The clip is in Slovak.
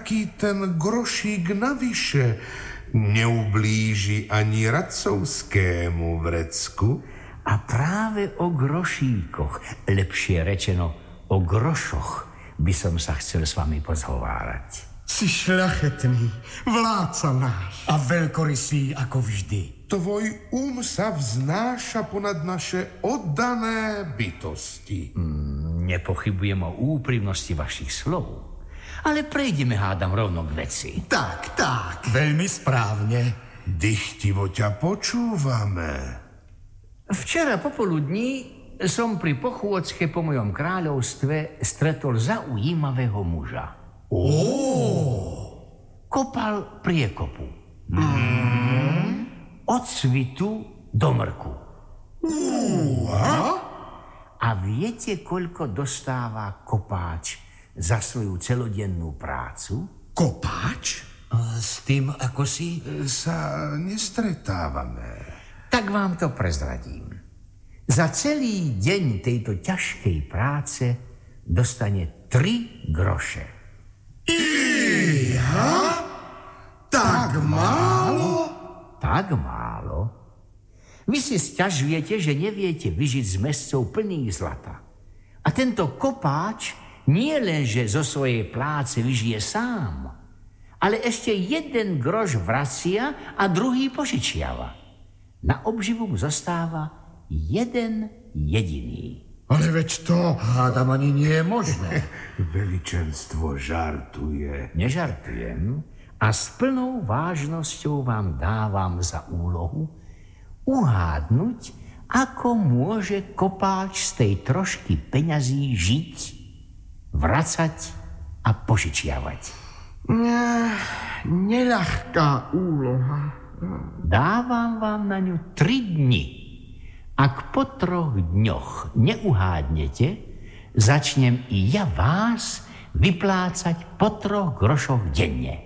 taký ten grošík navyše neublíži ani racovskému vrecku? A práve o grošíkoch, lepšie rečeno o grošoch, by som sa chcel s vami pozhovárať. Si šľachetný, vládca náš. A veľkorysý ako vždy. Tvoj sa vznáša ponad naše oddané bytosti. Nepochybujem o úprimnosti vašich slov. Ale prejdeme, hádam, rovno k veci. Tak. Veľmi správne. Dychtivo ťa počúvame. Včera popoludní som pri pochôdzke po mojom kráľovstve stretol zaujímavého muža. Kopal priekopu. Od svitu do mrku. A viete, koľko dostáva kopáč za svoju celodennú prácu? Kopáč? S tým, ako si... Sa nestretávame. Tak vám to prezradím. Za celý deň tejto ťažkej práce dostane 3 groše. Tak málo? Tak málo? Vy si sťažujete, že neviete vyžiť z mescov plných zlata. A tento kopáč nie len, že zo svojej práce vyžije sám, ale ešte 1 groš vracia a druhý požičiava. Na obživu mu zostáva 1 jediný. Ale veď to, hádam, ani nie je možné. Veličenstvo žartuje. Nežartujem a s plnou vážnosťou vám dávam za úlohu uhádnuť, ako môže kopáč z tej trošky peňazí žiť, vracať a požičiavať. Neľahká úloha. Dávam vám na ňu 3 dni. Ak po 3 dňoch neuhádnete, začnem i ja vás vyplácať po 3 grošoch denne.